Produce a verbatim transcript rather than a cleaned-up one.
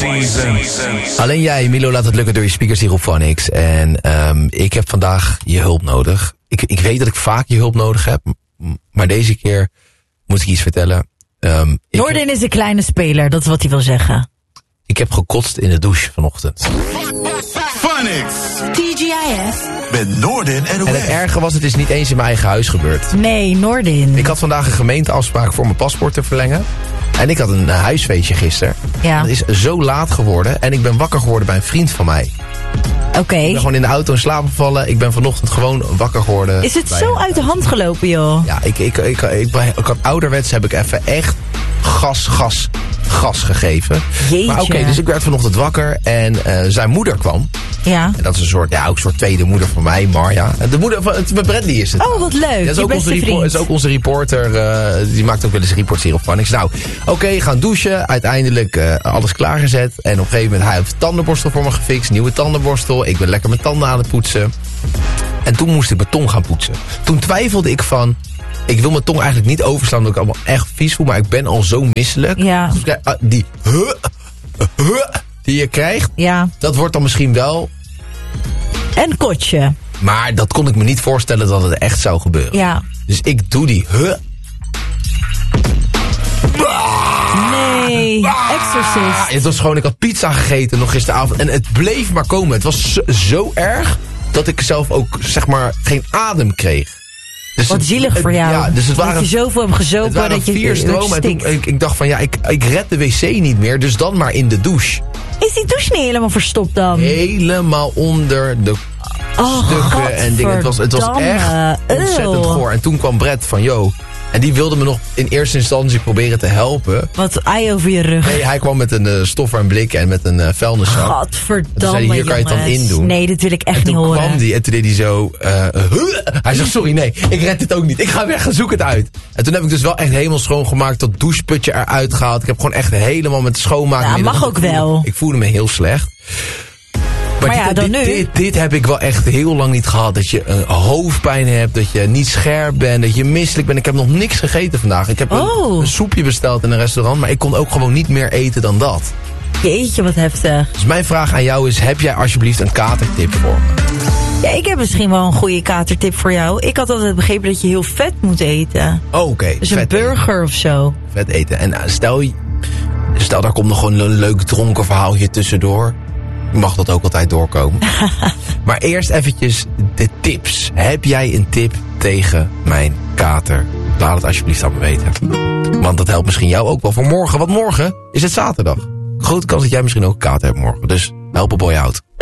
season. Alleen jij, Milo, laat het lukken door je speakers hier op Phonics. En um, ik heb vandaag je hulp nodig. Ik, ik weet dat ik vaak je hulp nodig heb. Maar deze keer moet ik iets vertellen. Um, Noordin heb, is een kleine speler, dat is wat hij wil zeggen. Ik heb gekotst in de douche vanochtend. Phonics. T G I F. Met Noordin en En het erge was, het is niet eens in mijn eigen huis gebeurd. Nee, Noordin. Ik had vandaag een gemeenteafspraak voor mijn paspoort te verlengen. En ik had een uh, huisfeestje gisteren. Ja. Het is zo laat geworden. En ik ben wakker geworden bij een vriend van mij. Oké. Okay. Ik ben gewoon in de auto in slaap gevallen. Ik ben vanochtend gewoon wakker geworden. Is het zo uit de hand gelopen, joh? Ja, ik, ik, ik, ik, ik, ik had ouderwets heb ik even echt gas, gas, gas gegeven. Jeetje. Maar oké, okay, dus ik werd vanochtend wakker en uh, zijn moeder kwam. Ja. En dat is een soort, ja, ook een soort tweede moeder van mij, Marja. De moeder van, het, met Bradley is het. Oh, wat leuk. Dat is, je ook beste onze, vriend. is ook onze reporter, uh, die maakt ook wel eens reports hier op Phonics. Nou, oké, okay, gaan douchen. Uiteindelijk uh, alles klaargezet. En op een gegeven moment, hij heeft tandenborstel voor me gefixt. Nieuwe tandenborstel. Ik ben lekker mijn tanden aan het poetsen. En toen moest ik mijn tong gaan poetsen. Toen twijfelde ik van, ik wil mijn tong eigenlijk niet overslaan, omdat ik allemaal echt vies voel. Maar ik ben al zo misselijk. Ja. Dus uh, die huh, huh, die je krijgt, ja. Dat wordt dan misschien wel... Een kotje. Maar dat kon ik me niet voorstellen dat het echt zou gebeuren. Ja. Dus ik doe die huh. Nee, Exorcist. Het was gewoon, ik had pizza gegeten nog gisteravond. En het bleef maar komen. Het was zo, zo erg dat ik zelf ook, zeg maar, geen adem kreeg. Dus Wat het, zielig het, voor jou. Ja, dus het waren, dat je zoveel hebt gezopen. het waren dat je vier stromen. En toen, ik, ik dacht van, ja, ik, ik red de wc niet meer. Dus dan maar in de douche. Is die douche niet helemaal verstopt dan? Helemaal onder de oh, stukken en dingen. Het was, het was echt ontzettend goor. En toen kwam Brett van, yo... En die wilde me nog in eerste instantie proberen te helpen. Wat ei over je rug. Nee, hij kwam met een uh, stoffer en blik en met een uh, vuilniszak. Godverdamme, toen zei hij, hier kan je het dan in doen. Nee, dit wil ik echt en niet horen. En toen kwam die en toen deed hij zo... Uh, uh, hij zegt, sorry, nee, ik red dit ook niet. Ik ga weg, zoek het uit. En toen heb ik dus wel echt helemaal schoongemaakt. Dat doucheputje eruit gehaald. Ik heb gewoon echt helemaal met schoonmaken... Ja, mag ook ik voelde, wel. Ik voelde me heel slecht. Maar, maar ja, dit, dan dit, nu... Dit, dit heb ik wel echt heel lang niet gehad. Dat je uh, hoofdpijn hebt, dat je niet scherp bent, dat je misselijk bent. Ik heb nog niks gegeten vandaag. Ik heb oh. een, een soepje besteld in een restaurant, maar ik kon ook gewoon niet meer eten dan dat. Jeetje, wat heftig. Dus mijn vraag aan jou is, heb jij alsjeblieft een katertip voor me? Ja, ik heb misschien wel een goede katertip voor jou. Ik had altijd begrepen dat je heel vet moet eten. Oh, oké. Okay. Dus een burger eten. Of zo. Vet eten. En uh, stel, stel, daar komt nog gewoon een leuk dronken verhaaltje tussendoor. Mag dat ook altijd doorkomen. Maar eerst eventjes de tips. Heb jij een tip tegen mijn kater? Laat het alsjeblieft aan me weten. Want dat helpt misschien jou ook wel voor morgen. Want morgen is het zaterdag. Grote kans dat jij misschien ook een kater hebt morgen. Dus help een boy out.